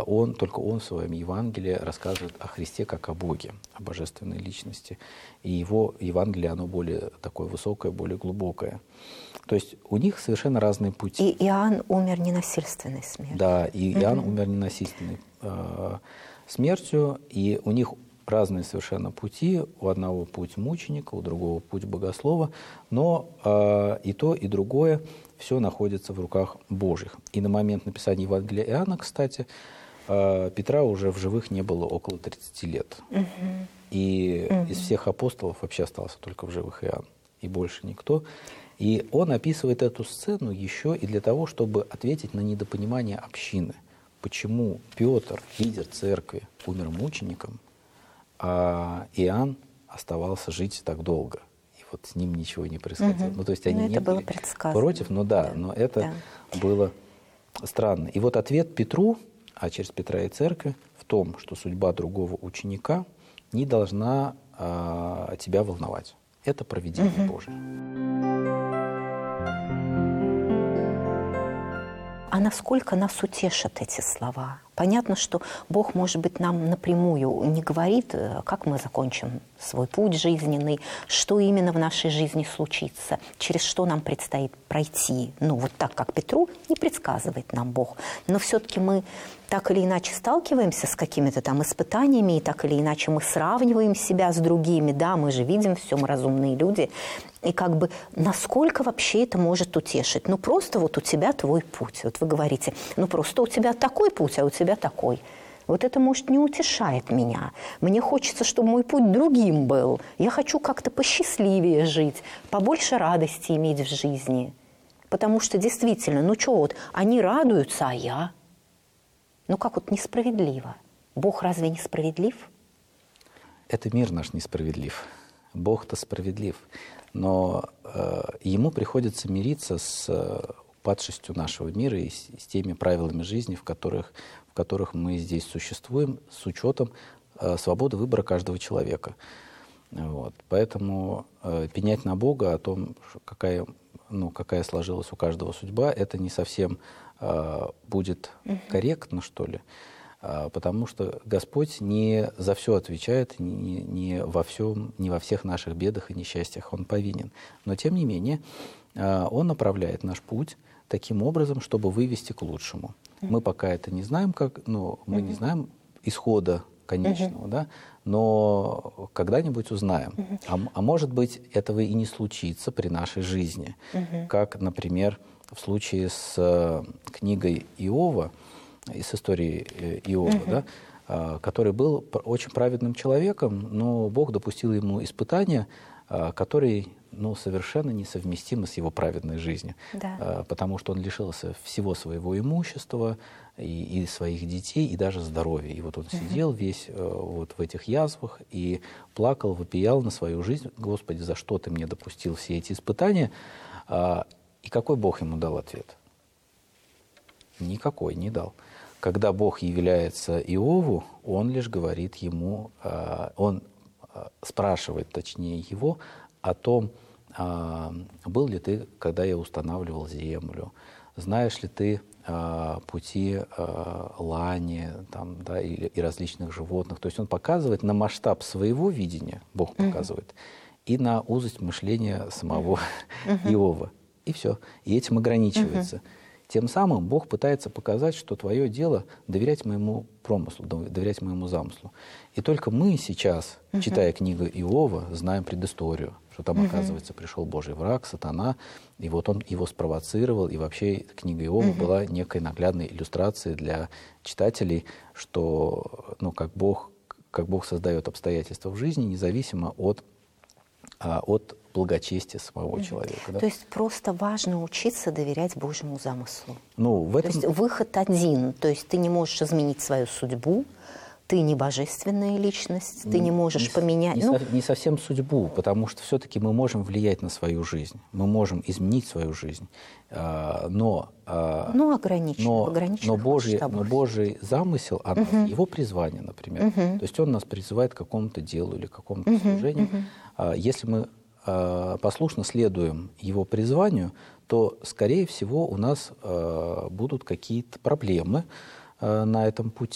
только он в своем Евангелии рассказывает о Христе как о Боге, о божественной личности. И его Евангелие, оно более такое высокое, более глубокое. То есть у них совершенно разные пути. И Иоанн умер ненасильственной смертью. Да, и Иоанн умер ненасильственной смертью, и у них разные совершенно пути. У одного путь мученика, у другого путь богослова, но и то, и другое все находится в руках Божьих. И на момент написания Евангелия Иоанна, кстати, Петра уже в живых не было около 30 лет. И из всех апостолов вообще остался только в живых Иоанн, и больше никто. И он описывает эту сцену еще и для того, чтобы ответить на недопонимание общины. Почему Петр, лидер церкви, умер мучеником, а Иоанн оставался жить так долго. И вот с ним ничего не происходило. Ну, то есть они не были против, но это было странно. И вот ответ Петру, а через Петра и церковь, в том, что судьба другого ученика не должна тебя волновать. Это провидение Божие. А насколько нас утешат эти слова? Понятно, что Бог, может быть, нам напрямую не говорит, как мы закончим свой путь жизненный, что именно в нашей жизни случится, через что нам предстоит пройти. Ну, вот так, как Петру, не предсказывает нам Бог. Но все-таки мы так или иначе сталкиваемся с какими-то там испытаниями, и так или иначе мы сравниваем себя с другими. Да, мы же видим все, мы разумные люди. И как бы насколько вообще это может утешить? Ну, просто вот у тебя твой путь. Вот вы говорите, ну, просто у тебя такой путь, а у тебя такой. Вот это, может, не утешает меня. Мне хочется, чтобы мой путь другим был. Я хочу как-то посчастливее жить, побольше радости иметь в жизни. Потому что действительно, ну что вот, они радуются, а я? Ну как вот несправедливо. Бог разве не справедлив? Это мир наш несправедлив. Бог-то справедлив. Но ему приходится мириться с падшестью нашего мира и с теми правилами жизни, в которых мы здесь существуем, с учетом свободы выбора каждого человека. Вот. Поэтому пенять на Бога о том, какая сложилась у каждого судьба, это не совсем будет корректно, что ли, потому что Господь не за все отвечает, не во всех наших бедах и несчастьях Он повинен. Но, тем не менее, Он направляет наш путь таким образом, чтобы вывести к лучшему. Мы пока это не знаем, мы не знаем исхода конечного, да, но когда-нибудь узнаем. А может быть, этого и не случится при нашей жизни. Как, например, в случае с книгой Иова, с историей Иова, да, который был очень праведным человеком, но Бог допустил ему испытания, которые совершенно несовместимы с его праведной жизнью. Да. Потому что он лишился всего своего имущества, и своих детей, и даже здоровья. И вот он сидел весь вот в этих язвах и плакал, вопиял на свою жизнь: «Господи, за что ты мне допустил все эти испытания?» И какой Бог ему дал ответ? Никакой не дал. Когда Бог является Иову, он лишь говорит ему, он спрашивает, точнее, его о том, был ли ты, когда я устанавливал землю, знаешь ли ты пути лани там, да, и различных животных. То есть он показывает на масштаб своего видения, Бог показывает, и на узость мышления самого Иова. И все. И этим ограничивается. Тем самым Бог пытается показать, что твое дело доверять моему промыслу, доверять моему замыслу. И только мы сейчас, читая книгу Иова, знаем предысторию, что там, оказывается, пришел Божий враг, сатана, и вот он его спровоцировал, и вообще книга Иова была некой наглядной иллюстрацией для читателей, что как Бог создает обстоятельства в жизни, независимо от благочестия самого человека. Да? То есть просто важно учиться доверять Божьему замыслу. То есть выход один. То есть ты не можешь изменить свою судьбу, ты не божественная личность, ты не можешь поменять... Не совсем судьбу, потому что все-таки мы можем влиять на свою жизнь, мы можем изменить свою жизнь, но Божий замысел, его призвание, например, то есть Он нас призывает к какому-то делу или к какому-то служению. Если мы послушно следуем Его призванию, то, скорее всего, у нас будут какие-то проблемы на этом пути.